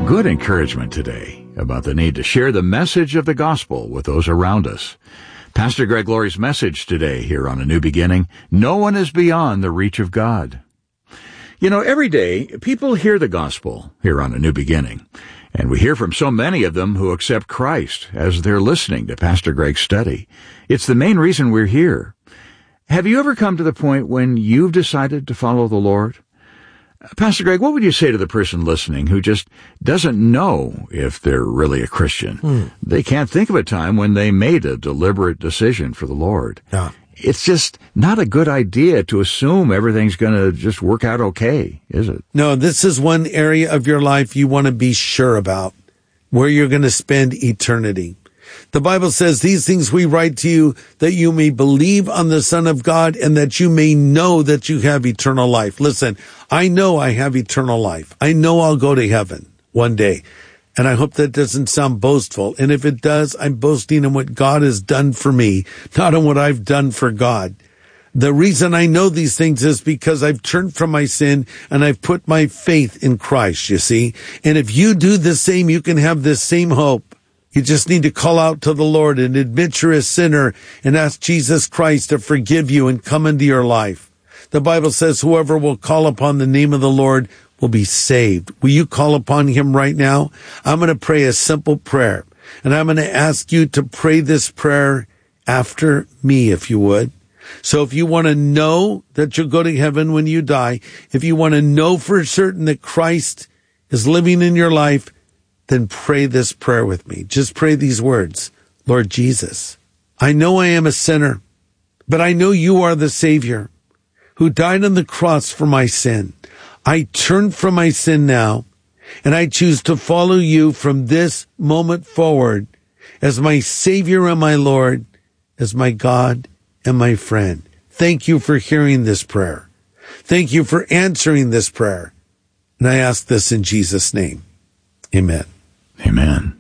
good encouragement today about the need to share the message of the gospel with those around us. Pastor Greg Laurie's message today here on A New Beginning, no one is beyond the reach of God. You know, every day people hear the gospel here on A New Beginning, and we hear from so many of them who accept Christ as they're listening to Pastor Greg's study. It's the main reason we're here. Have you ever come to the point when you've decided to follow the Lord? Pastor Greg, what would you say to the person listening who just doesn't know if they're really a Christian? They can't think of a time when they made a deliberate decision for the Lord. Yeah. It's just not a good idea to assume everything's going to just work out okay, is it? No, this is one area of your life you want to be sure about, where you're going to spend eternity. The Bible says, these things we write to you that you may believe on the Son of God and that you may know that you have eternal life. Listen, I know I have eternal life. I know I'll go to heaven one day. And I hope that doesn't sound boastful. And if it does, I'm boasting in what God has done for me, not on what I've done for God. The reason I know these things is because I've turned from my sin and I've put my faith in Christ, you see. And if you do the same, you can have this same hope. You just need to call out to the Lord and admit you're a sinner and ask Jesus Christ to forgive you and come into your life. The Bible says whoever will call upon the name of the Lord will be saved. Will you call upon him right now? I'm going to pray a simple prayer, and I'm going to ask you to pray this prayer after me, if you would. So if you want to know that you'll go to heaven when you die, if you want to know for certain that Christ is living in your life, then pray this prayer with me. Just pray these words. Lord Jesus, I know I am a sinner, but I know you are the Savior who died on the cross for my sin. I turn from my sin now, and I choose to follow you from this moment forward as my Savior and my Lord, as my God and my friend. Thank you for hearing this prayer. Thank you for answering this prayer. And I ask this in Jesus' name. Amen. Amen.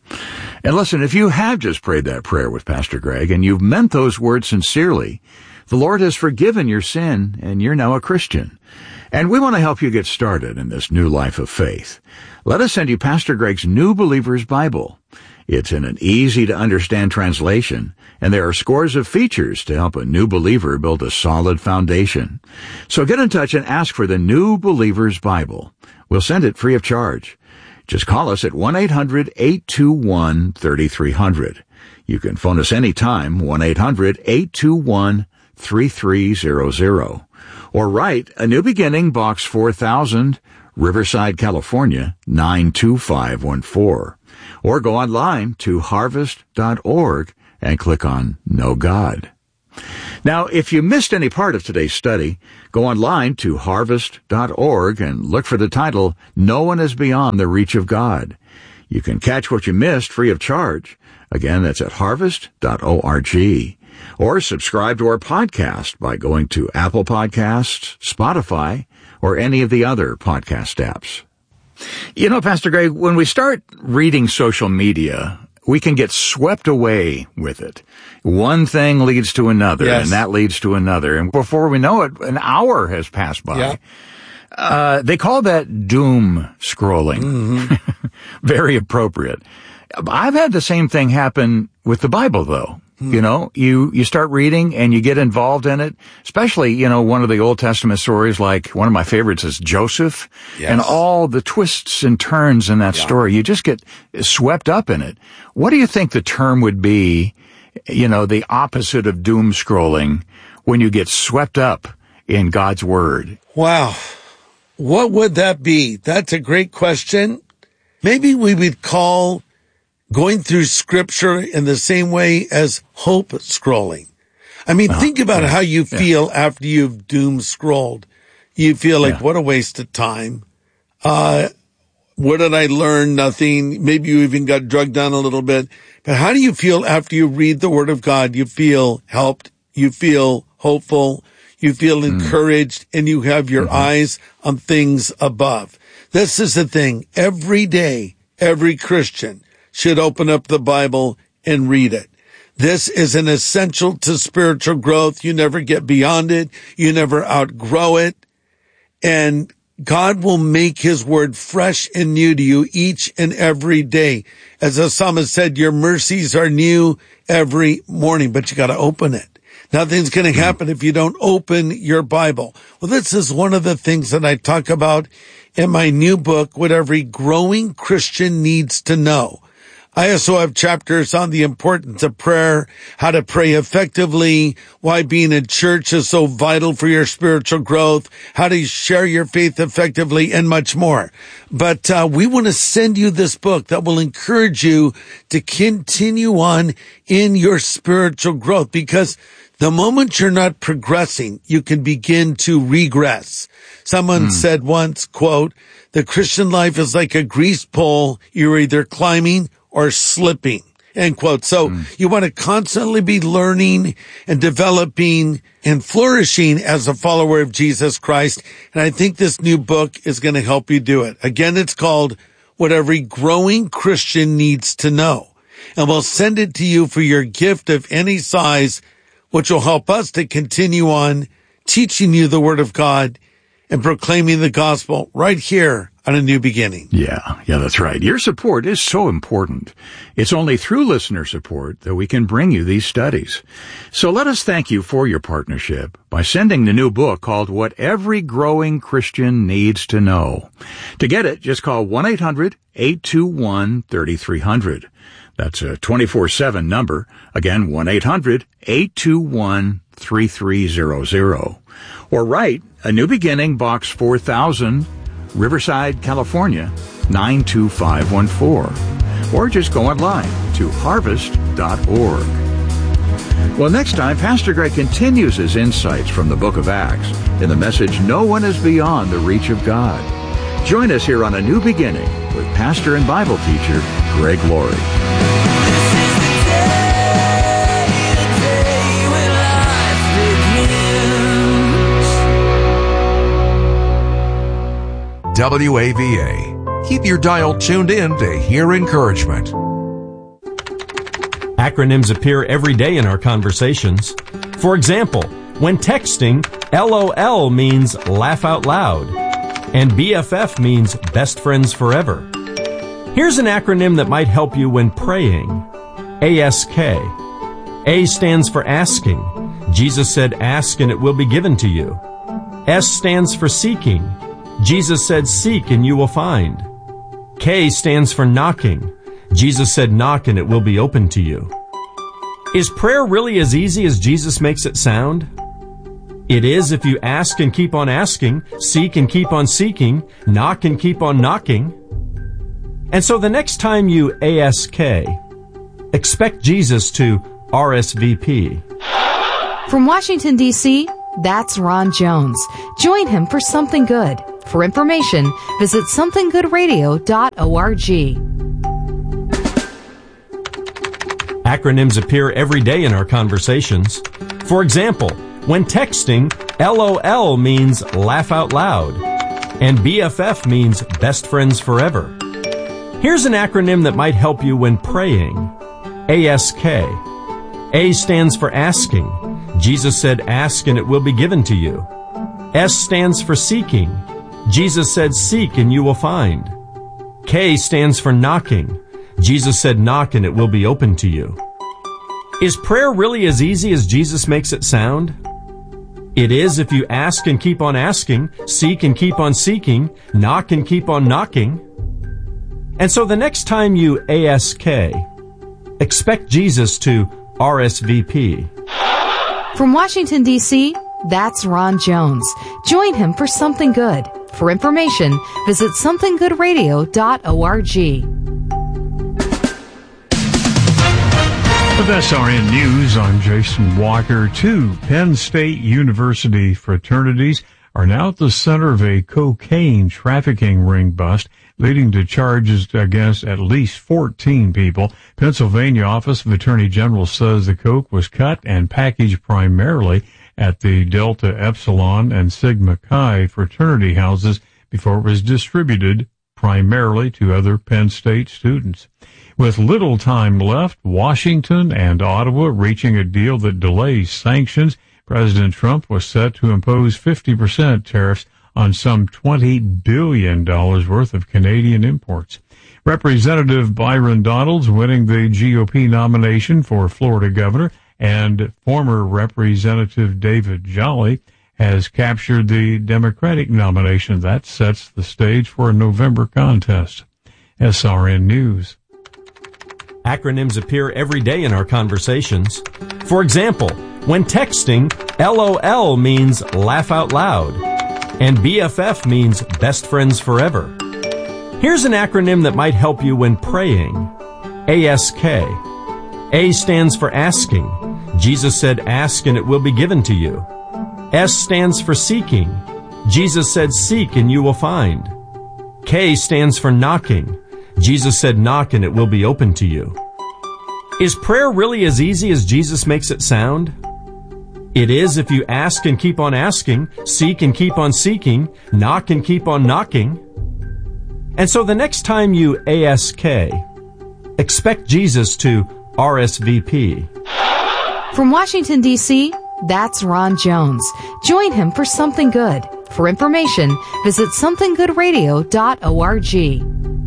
And listen, if you have just prayed that prayer with Pastor Greg and you've meant those words sincerely, the Lord has forgiven your sin and you're now a Christian. And we want to help you get started in this new life of faith. Let us send you Pastor Greg's New Believer's Bible. It's in an easy-to-understand translation, and there are scores of features to help a new believer build a solid foundation. So get in touch and ask for the New Believer's Bible. We'll send it free of charge. Just call us at 1-800-821-3300. You can phone us anytime, 1-800-821-3300. Or write A New Beginning, Box 4000, Riverside, California, 92514. Or go online to harvest.org and click on Know God. Now, if you missed any part of today's study, go online to harvest.org and look for the title, No One is Beyond the Reach of God. You can catch what you missed free of charge. Again, that's at harvest.org. Or subscribe to our podcast by going to Apple Podcasts, Spotify, or any of the other podcast apps. You know, Pastor Greg, when we start reading social media, we can get swept away with it. One thing leads to another, Yes. and that leads to another. And before we know it, an hour has passed by. Yeah. They call that doom scrolling. Very appropriate. I've had the same thing happen with the Bible, though. You know, you start reading and you get involved in it, especially, you know, one of the Old Testament stories, like one of my favorites is Joseph, and all the twists and turns in that story. You just get swept up in it. What do you think the term would be, you know, the opposite of doom scrolling, when you get swept up in God's Word? Wow. What would that be? That's a great question. Maybe we would call going through Scripture in the same way as hope scrolling. I mean, think about how you feel after you've doom scrolled. You feel like, what a waste of time. What did I learn? Nothing. Maybe you even got drugged down a little bit. But how do you feel after you read the Word of God? You feel helped. You feel hopeful. You feel encouraged, and you have your eyes on things above. This is the thing. Every day, every Christian should open up the Bible and read it. This is an essential to spiritual growth. You never get beyond it. You never outgrow it. And God will make his word fresh and new to you each and every day. As the psalmist said, your mercies are new every morning, but you got to open it. Nothing's going to happen if you don't open your Bible. Well, this is one of the things that I talk about in my new book, What Every Growing Christian Needs to Know. I also have chapters on the importance of prayer, how to pray effectively, why being in church is so vital for your spiritual growth, how to share your faith effectively, and much more. But we want to send you this book that will encourage you to continue on in your spiritual growth, because the moment you're not progressing, you can begin to regress. Someone said once, quote, the Christian life is like a greased pole. You're either climbing or slipping, end quote. So you want to constantly be learning and developing and flourishing as a follower of Jesus Christ. And I think this new book is going to help you do it. Again, it's called What Every Growing Christian Needs to Know. And we'll send it to you for your gift of any size, which will help us to continue on teaching you the Word of God and proclaiming the gospel right here on A New Beginning. Yeah, that's right. Your support is so important. It's only through listener support that we can bring you these studies. So let us thank you for your partnership by sending the new book called What Every Growing Christian Needs to Know. To get it, just call 1-800-821-3300. That's a 24/7 number. Again, 1-800-821-3300. Or write A New Beginning, Box 4000, Riverside, California, 92514. Or just go online to harvest.org. Well, next time, Pastor Greg continues his insights from the book of Acts in the message, No One is Beyond the Reach of God. Join us here on A New Beginning with pastor and Bible teacher Greg Laurie. WAVA. Keep your dial tuned in to hear encouragement. Acronyms appear every day in our conversations. For example, when texting, LOL means laugh out loud, and BFF means best friends forever. Here's an acronym that might help you when praying. ASK. A stands for asking. Jesus said, ask and it will be given to you. S stands for seeking. Jesus said, seek and you will find. K stands for knocking. Jesus said, knock and it will be open to you. Is prayer really as easy as Jesus makes it sound? It is if you ask and keep on asking, seek and keep on seeking, knock and keep on knocking. And so the next time you ASK, expect Jesus to RSVP. From Washington, D.C., that's Ron Jones. Join him for Something Good. For information, visit somethinggoodradio.org. Acronyms appear every day in our conversations. For example, when texting, LOL means laugh out loud, and BFF means best friends forever. Here's an acronym that might help you when praying. ASK. A stands for asking. Jesus said, ask and it will be given to you. S stands for seeking. Jesus said, seek and you will find. K stands for knocking. Jesus said, knock and it will be open to you. Is prayer really as easy as Jesus makes it sound? It is if you ask and keep on asking, seek and keep on seeking, knock and keep on knocking. And so the next time you ASK, expect Jesus to RSVP. From Washington, D.C., that's Ron Jones. Join him for Something Good. For information, visit somethinggoodradio.org. With SRN News, I'm Jason Walker. 2 Penn State University fraternities are now at the center of a cocaine trafficking ring bust, leading to charges against at least 14 people. Pennsylvania Office of Attorney General says the coke was cut and packaged primarily at the Delta Epsilon and Sigma Chi fraternity houses before it was distributed primarily to other Penn State students. With little time left, Washington and Ottawa reaching a deal that delays sanctions. President Trump was set to impose 50% tariffs on some $20 billion worth of Canadian imports. Representative Byron Donalds winning the GOP nomination for Florida governor, and former Representative David Jolly has captured the Democratic nomination. That sets the stage for a November contest. SRN News. Acronyms appear every day in our conversations. For example, when texting, LOL means laugh out loud, and BFF means best friends forever. Here's an acronym that might help you when praying. ASK. A stands for asking. Jesus said, ask and it will be given to you. S stands for seeking. Jesus said, seek and you will find. K stands for knocking. Jesus said, knock and it will be open to you. Is prayer really as easy as Jesus makes it sound? It is if you ask and keep on asking, seek and keep on seeking, knock and keep on knocking. And so the next time you ASK, expect Jesus to RSVP. From Washington, D.C., that's Ron Jones. Join him for Something Good. For information, visit somethinggoodradio.org.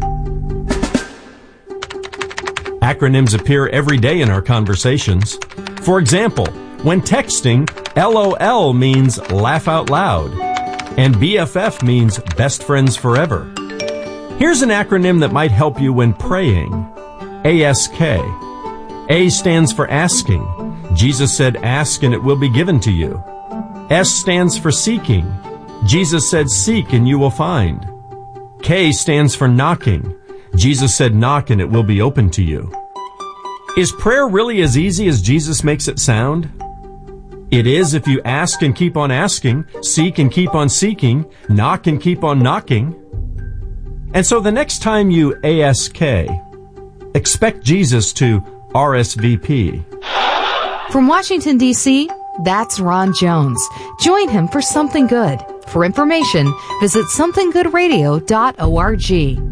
Acronyms appear every day in our conversations. For example, when texting, LOL means laugh out loud, and BFF means best friends forever. Here's an acronym that might help you when praying. ASK. A stands for asking. Jesus said, ask and it will be given to you. S stands for seeking. Jesus said, seek and you will find. K stands for knocking. Jesus said, knock and it will be open to you. Is prayer really as easy as Jesus makes it sound? It is if you ask and keep on asking, seek and keep on seeking, knock and keep on knocking. And so the next time you ASK, expect Jesus to RSVP. From Washington, D.C., that's Ron Jones. Join him for Something Good. For information, visit somethinggoodradio.org.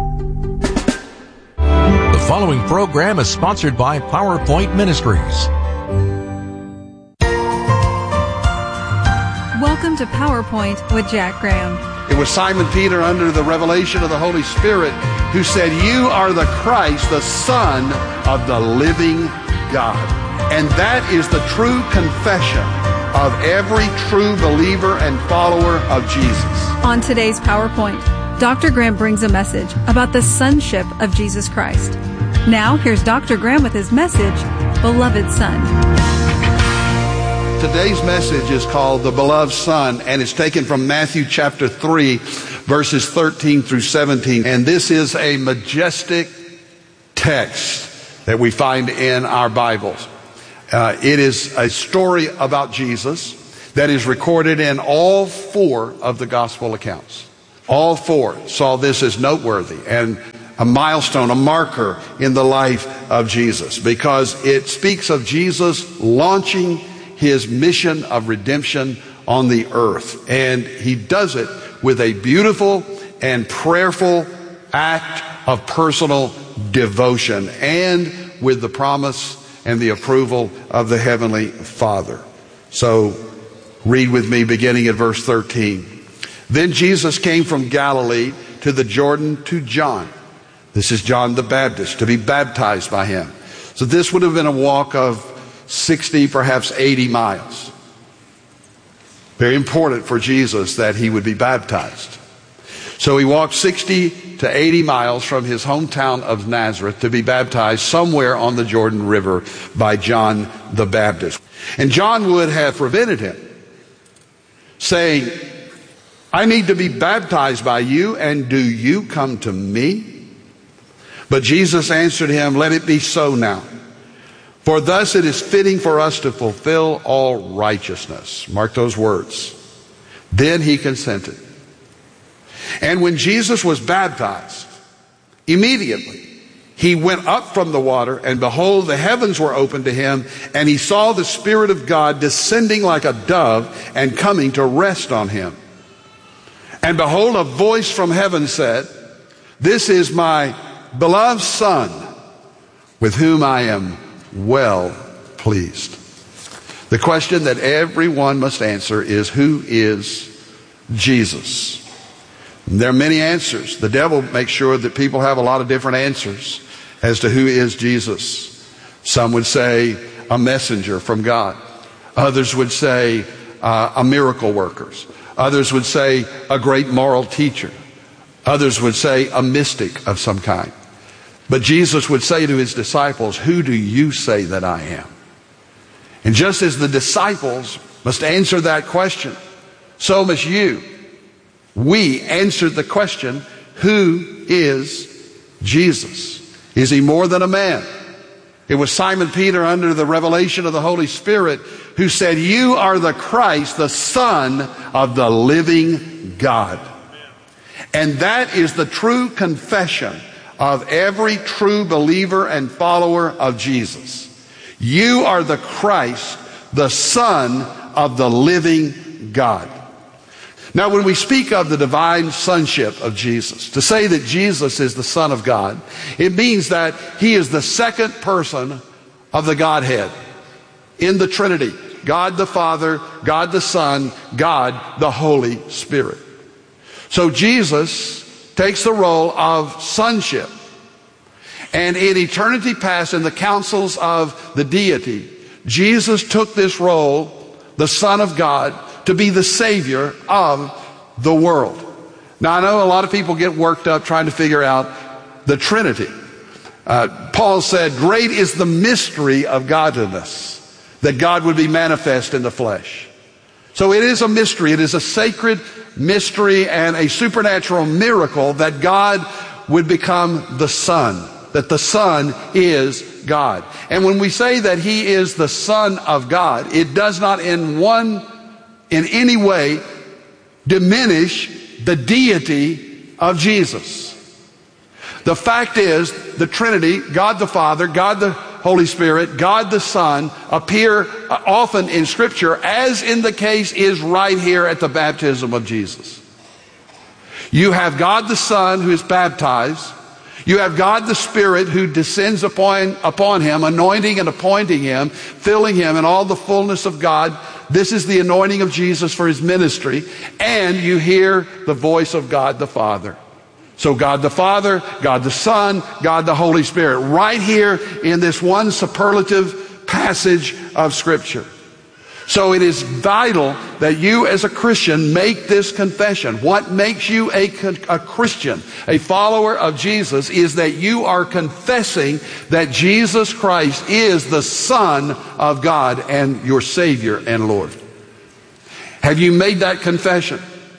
The following program is sponsored by PowerPoint Ministries. Welcome to PowerPoint with Jack Graham. It was Simon Peter, under the revelation of the Holy Spirit, who said, "You are the Christ, the Son of the living God." And that is the true confession of every true believer and follower of Jesus. On today's PowerPoint, Dr. Graham brings a message about the sonship of Jesus Christ. Now, here's Dr. Graham with his message, Beloved Son. Today's message is called The Beloved Son, and it's taken from Matthew chapter 3, verses 13 through 17. And this is a majestic text that we find in our Bibles. It is a story about Jesus that is recorded in all four of the gospel accounts. All four saw this as noteworthy and a milestone, a marker in the life of Jesus, because it speaks of Jesus launching his mission of redemption on the earth. And he does it with a beautiful and prayerful act of personal devotion, and with the promise and the approval of the Heavenly Father. So read with me beginning at verse 13. Then Jesus came from Galilee to the Jordan to John. This is John the Baptist, to be baptized by him. So this would have been a walk of 60, perhaps 80 miles. Very important for Jesus that he would be baptized. So he walked 60 to 80 miles from his hometown of Nazareth to be baptized somewhere on the Jordan River by John the Baptist. And John would have prevented him, saying, "I need to be baptized by you, and do you come to me?" But Jesus answered him, "Let it be so now. For thus it is fitting for us to fulfill all righteousness." Mark those words. Then he consented. And when Jesus was baptized, immediately he went up from the water, and behold, the heavens were opened to him, and he saw the Spirit of God descending like a dove and coming to rest on him. And behold, a voice from heaven said, "This is my beloved Son, with whom I am well pleased." The question that everyone must answer is, who is Jesus. And there are many answers. The devil makes sure that people have a lot of different answers as to who is Jesus. Some would say a messenger from God. Others would say a miracle worker. Others would say a great moral teacher. Others would say a mystic of some kind. But Jesus would say to his disciples, "Who do you say that I am?" And just as the disciples must answer that question, so must you. We answered the question, who is Jesus? Is he more than a man? It was Simon Peter, under the revelation of the Holy Spirit, who said, "You are the Christ, the Son of the living God." And that is the true confession of every true believer and follower of Jesus. You are the Christ, the Son of the living God. Now, when we speak of the divine sonship of Jesus, to say that Jesus is the Son of God, it means that he is the second person of the Godhead in the Trinity. God the Father, God the Son, God the Holy Spirit. So Jesus takes the role of sonship. And in eternity past, in the councils of the deity, Jesus took this role, the Son of God, to be the Savior of the world. Now, I know a lot of people get worked up trying to figure out the Trinity. Paul said, "Great is the mystery of godliness, that God would be manifest in the flesh." So it is a mystery. It is a sacred mystery and a supernatural miracle that God would become the Son, that the Son is God. And when we say that he is the Son of God, it does not in any way diminish the deity of Jesus. The fact is, the Trinity, God the Father, God the Holy Spirit, God the Son, appear often in Scripture, as in the case is right here at the baptism of Jesus. You have God the Son who is baptized. You have God the Spirit who descends upon him, anointing and appointing him, filling him in all the fullness of God. This is the anointing of Jesus for his ministry. And you hear the voice of God the Father. So God the Father, God the Son, God the Holy Spirit, right here in this one superlative passage of Scripture. So it is vital that you as a Christian make this confession. What makes you a Christian, a follower of Jesus, is that you are confessing that Jesus Christ is the Son of God and your Savior and Lord. Have you made that confession?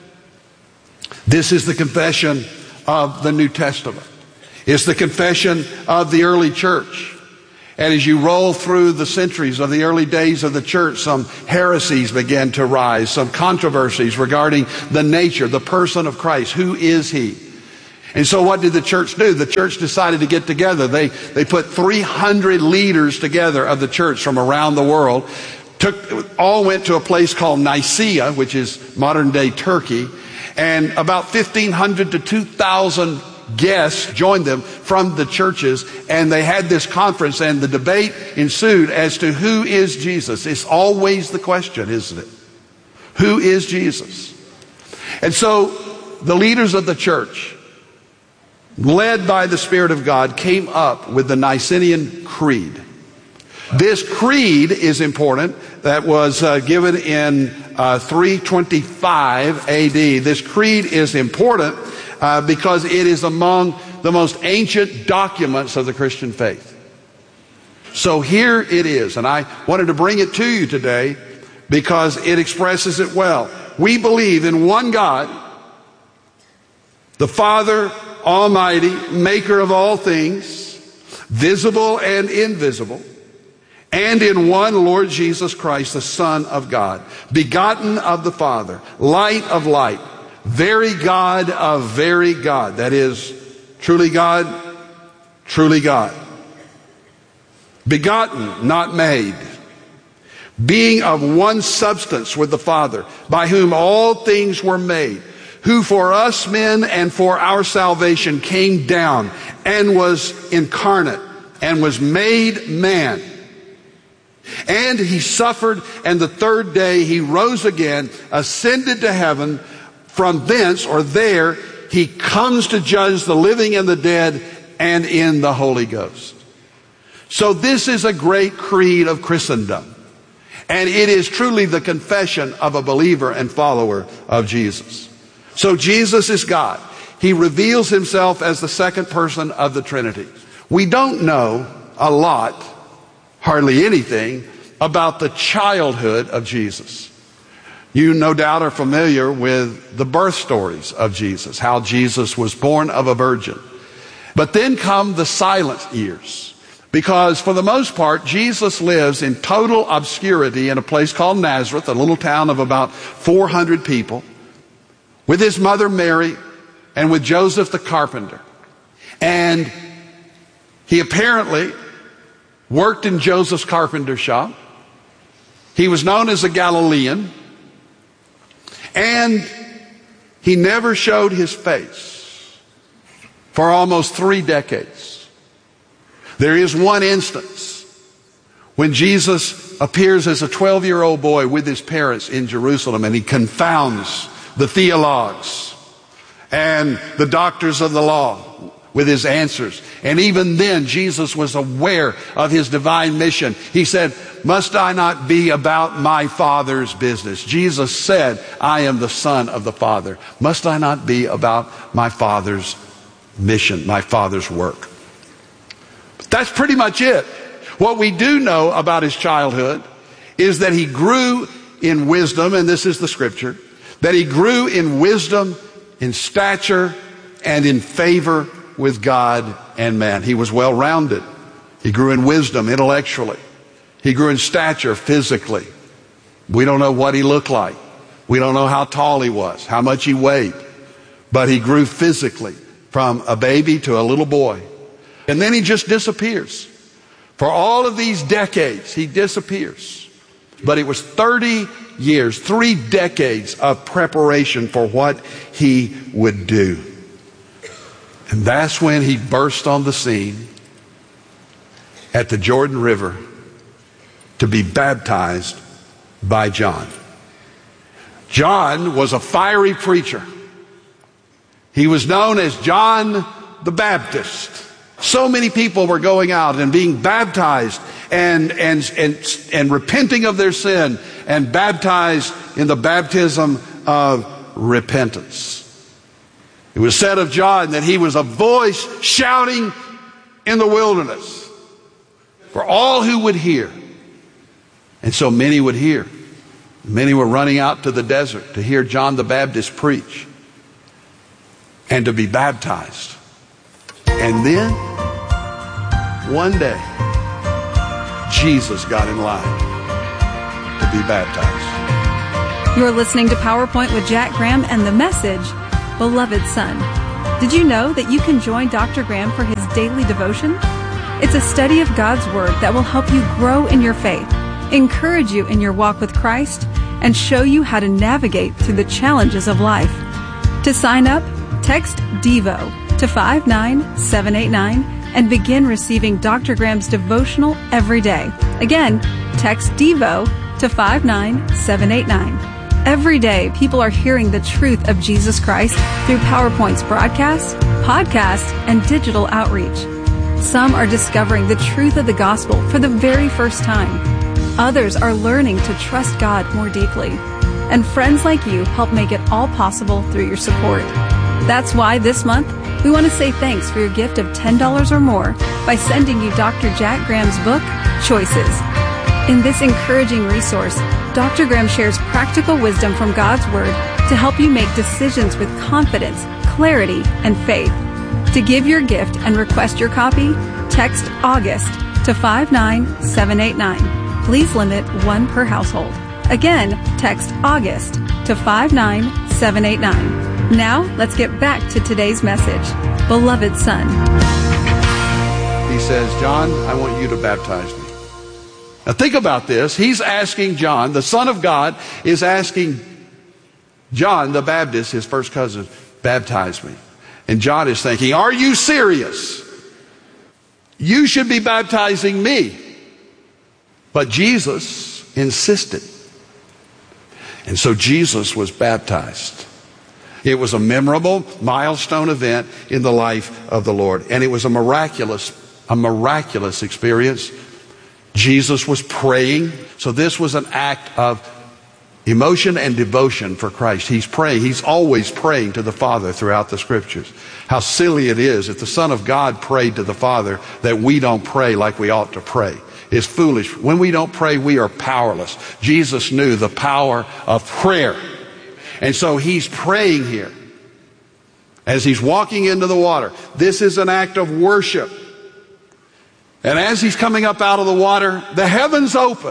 This is the confession of the New Testament. It's the confession of the early church. And as you roll through the centuries of the early days of the church, some heresies began to rise, some controversies regarding the nature, the person of Christ. Who is he? And so what did the church do? The church decided to get together. They put 300 leaders together of the church from around the world. All went to a place called Nicaea, which is modern day Turkey. And about 1,500 to 2,000 guests joined them from the churches, and they had this conference, and the debate ensued as to who is Jesus. It's always the question, isn't it? Who is Jesus? And so the leaders of the church, led by the Spirit of God, came up with the Nicene Creed. This creed is important. That was given in 325 AD. This creed is important because it is among the most ancient documents of the Christian faith. So here it is, and I wanted to bring it to you today because it expresses it well. We believe in one God, the Father Almighty, maker of all things, visible and invisible, and in one Lord Jesus Christ, the Son of God, begotten of the Father, light of light, very God of very God. That is, truly God, truly God. Begotten, not made. Being of one substance with the Father, by whom all things were made, who for us men and for our salvation came down and was incarnate and was made man. And he suffered, and the third day he rose again, ascended to heaven, From thence, or there, he comes to judge the living and the dead, and in the Holy Ghost. So this is a great creed of Christendom. And it is truly the confession of a believer and follower of Jesus. So Jesus is God. He reveals himself as the second person of the Trinity. We don't know a lot, hardly anything, about the childhood of Jesus. You no doubt are familiar with the birth stories of Jesus, how Jesus was born of a virgin. But then come the silent years, because for the most part, Jesus lives in total obscurity in a place called Nazareth, a little town of about 400 people, with his mother Mary and with Joseph the carpenter. And he apparently worked in Joseph's carpenter shop. He was known as a Galilean. And he never showed his face for almost 3 decades. There is one instance when Jesus appears as a 12-year-old boy with his parents in Jerusalem, and he confounds the theologues and the doctors of the law with his answers. And even then, Jesus was aware of his divine mission. He said, "Must I not be about my Father's business?" Jesus said, "I am the Son of the Father. Must I not be about my Father's mission, my Father's work?" But that's pretty much it. What we do know about his childhood is that he grew in wisdom, and this is the scripture, that he grew in wisdom, in stature, and in favor with God and man. He was well-rounded. He grew in wisdom intellectually. He grew in stature physically. We don't know what he looked like. We don't know how tall he was, how much he weighed. But he grew physically from a baby to a little boy. And then he just disappears. For all of these decades, he disappears. But it was 30 years, 3 decades of preparation for what he would do. And that's when he burst on the scene at the Jordan River to be baptized by John. John was a fiery preacher. He was known as John the Baptist. So many people were going out and being baptized and repenting of their sin and baptized in the baptism of repentance. It was said of John that he was a voice shouting in the wilderness for all who would hear. And so many would hear. Many were running out to the desert to hear John the Baptist preach and to be baptized. And then, one day, Jesus got in line to be baptized. You're listening to PowerPoint with Jack Graham and the message, Beloved Son. Did you know that you can join Dr. Graham for his daily devotion? It's a study of God's Word that will help you grow in your faith, encourage you in your walk with Christ, and show you how to navigate through the challenges of life. To sign up, text DEVO to 59789 and begin receiving Dr. Graham's devotional every day. Again, text DEVO to 59789. Every day, people are hearing the truth of Jesus Christ through PowerPoint's broadcast, podcast, and digital outreach. Some are discovering the truth of the gospel for the very first time. Others are learning to trust God more deeply. And friends like you help make it all possible through your support. That's why this month, we want to say thanks for your gift of $10 or more by sending you Dr. Jack Graham's book, Choices. In this encouraging resource, Dr. Graham shares practical wisdom from God's Word to help you make decisions with confidence, clarity, and faith. To give your gift and request your copy, text August to 59789. Please limit 1 per household. Again, text August to 59789. Now, let's get back to today's message. Beloved Son. He says, "John, I want you to baptize me." Now think about this. He's asking John, the Son of God, is asking John the Baptist, his first cousin, baptize me. And John is thinking, are you serious? You should be baptizing me. But Jesus insisted. And so Jesus was baptized. It was a memorable milestone event in the life of the Lord. And it was a miraculous experience. Jesus was praying. So this was an act of emotion and devotion for Christ. He's praying. He's always praying to the Father throughout the Scriptures. How silly it is if the Son of God prayed to the Father that we don't pray like we ought to pray. It's foolish. When we don't pray, we are powerless. Jesus knew the power of prayer. And so he's praying here as he's walking into the water. This is an act of worship. And as he's coming up out of the water, the heavens open.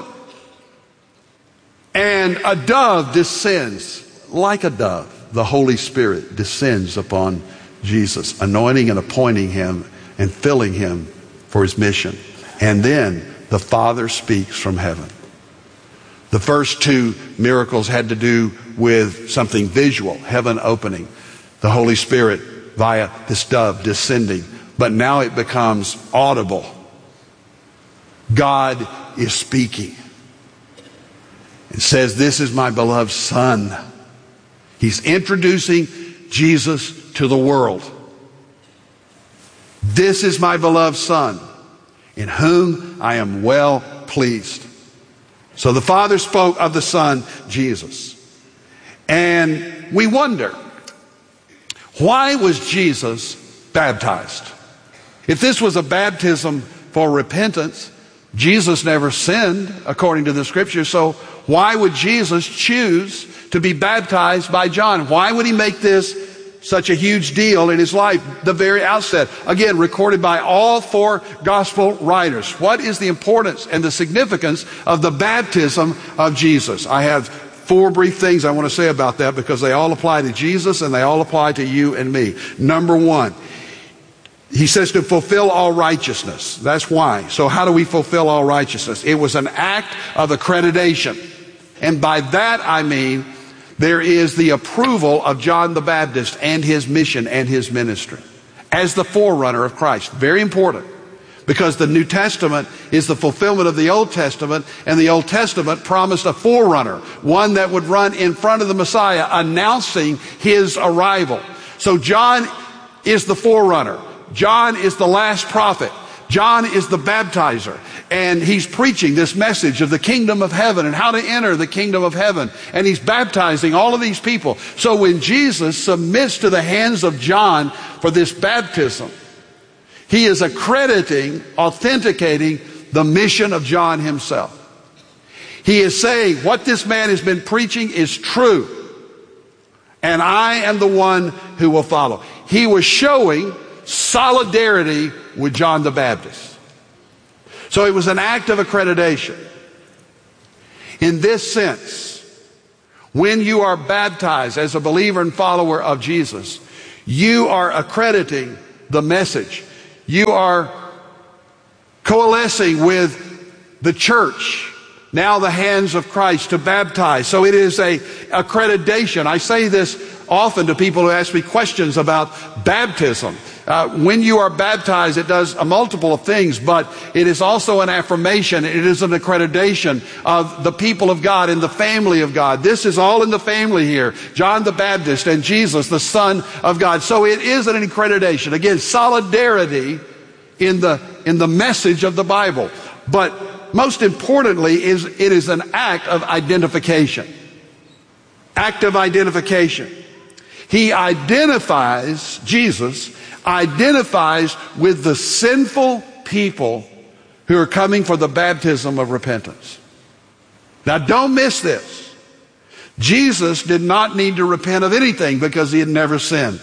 And a dove descends. Like a dove, the Holy Spirit descends upon Jesus, anointing and appointing him and filling him for his mission. And then the Father speaks from heaven. The first two miracles had to do with something visual, heaven opening, the Holy Spirit via this dove descending. But now it becomes audible. God is speaking. It says, "This is my beloved Son." He's introducing Jesus to the world. "This is my beloved Son, in whom I am well pleased." So the Father spoke of the Son, Jesus. And we wonder, why was Jesus baptized? If this was a baptism for repentance, Jesus never sinned according to the Scripture, so why would Jesus choose to be baptized by John? Why would he make this such a huge deal in his life? The very outset, again, recorded by all four gospel writers. What is the importance and the significance of the baptism of Jesus? I have four brief things I want to say about that because they all apply to Jesus and they all apply to you and me. Number one, he says to fulfill all righteousness. That's why. So how do we fulfill all righteousness? It was an act of accreditation. And by that I mean there is the approval of John the Baptist and his mission and his ministry as the forerunner of Christ. Very important, because the New Testament is the fulfillment of the Old Testament, and the Old Testament promised a forerunner, one that would run in front of the Messiah, announcing his arrival. So John is the forerunner. John is the last prophet. John is the baptizer, and he's preaching this message of the kingdom of heaven and how to enter the kingdom of heaven, and he's baptizing all of these people. So when Jesus submits to the hands of John for this baptism, he is accrediting, authenticating the mission of John himself. He is saying what this man has been preaching is true, and I am the one who will follow. He was showing solidarity with John the Baptist. So it was an act of accreditation. In this sense, when you are baptized as a believer and follower of Jesus, you are accrediting the message. You are coalescing with the church, now the hands of Christ, to baptize. So it is a accreditation. I say this often to people who ask me questions about baptism. When you are baptized, it does a multiple of things, but it is also an affirmation. It is an accreditation of the people of God and the family of God. This is all in the family here. John the Baptist and Jesus, the Son of God. So it is an accreditation. Again, solidarity in the message of the Bible. But most importantly, it is an act of identification. Act of identification. He identifies, Jesus identifies with the sinful people who are coming for the baptism of repentance. Now don't miss this. Jesus did not need to repent of anything because he had never sinned.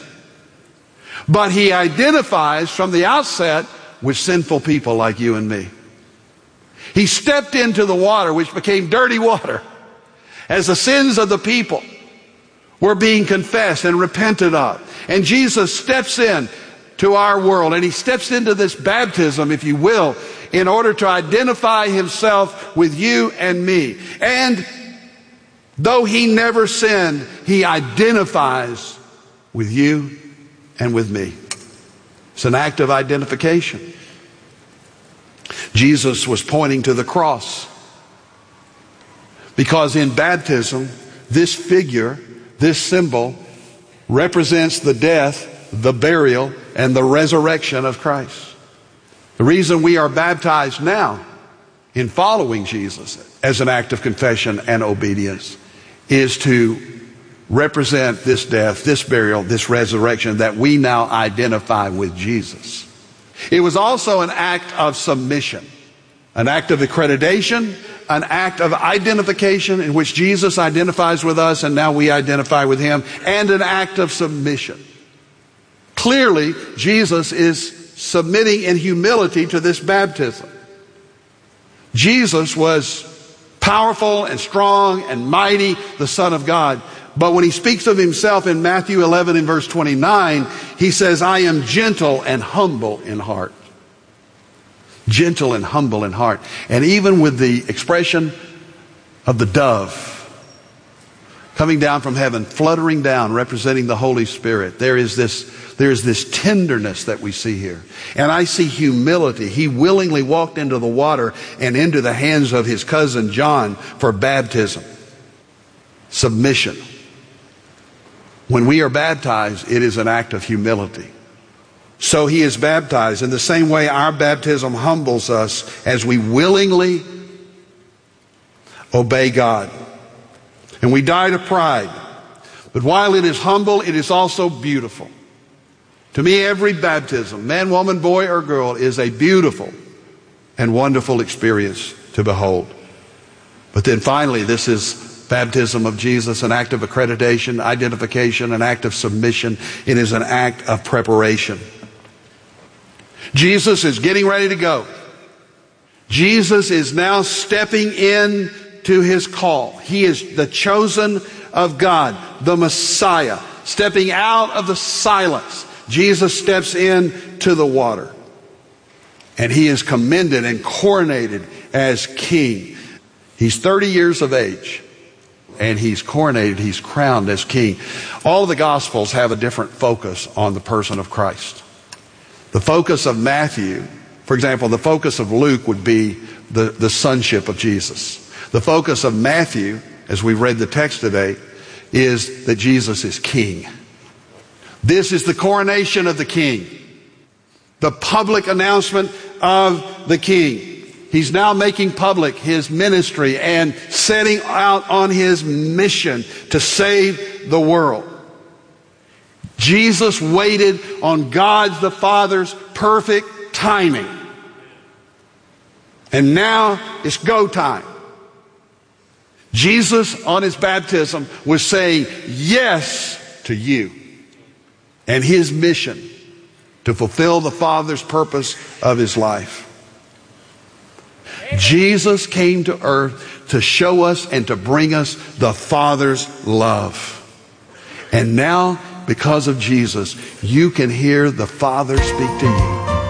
But he identifies from the outset with sinful people like you and me. He stepped into the water, which became dirty water, as the sins of the people were being confessed and repented of. And Jesus steps in to our world, and he steps into this baptism, if you will, in order to identify himself with you and me. And though he never sinned, he identifies with you and with me. It's an act of identification. Jesus was pointing to the cross, because in baptism, this figure, this symbol, represents the death, the burial, and the resurrection of Christ. The reason we are baptized now in following Jesus as an act of confession and obedience is to represent this death, this burial, this resurrection that we now identify with Jesus. It was also an act of submission, an act of accreditation, an act of identification in which Jesus identifies with us and now we identify with him, and an act of submission. Clearly, Jesus is submitting in humility to this baptism. Jesus was powerful and strong and mighty, the Son of God. But when he speaks of himself in Matthew 11 and verse 29, he says, I am gentle and humble in heart. Gentle and humble in heart. And even with the expression of the dove coming down from heaven, fluttering down, representing the Holy Spirit, there is this tenderness that we see here. And I see humility. He willingly walked into the water and into the hands of his cousin John for baptism. Submission. When we are baptized, it is an act of humility. So he is baptized. In the same way, our baptism humbles us as we willingly obey God. And we die to pride. But while it is humble, it is also beautiful. To me, every baptism, man, woman, boy, or girl, is a beautiful and wonderful experience to behold. But then finally, this is baptism of Jesus, an act of accreditation, identification, an act of submission. It is an act of preparation. Jesus is getting ready to go. Jesus is now stepping in to his call. He is the chosen of God, the Messiah, stepping out of the silence. Jesus steps in to the water. And he is commended and coronated as king. He's 30 years of age. And he's coronated, he's crowned as king. All of the Gospels have a different focus on the person of Christ. The focus of Matthew, for example, the focus of Luke would be the sonship of Jesus. The focus of Matthew, as we've read the text today, is that Jesus is king. This is the coronation of the king. The public announcement of the king. He's now making public his ministry and setting out on his mission to save the world. Jesus waited on God the Father's perfect timing. And now it's go time. Jesus on his baptism was saying yes to you and his mission to fulfill the Father's purpose of his life. Jesus came to earth to show us and to bring us the Father's love. And now, because of Jesus, you can hear the Father speak to you.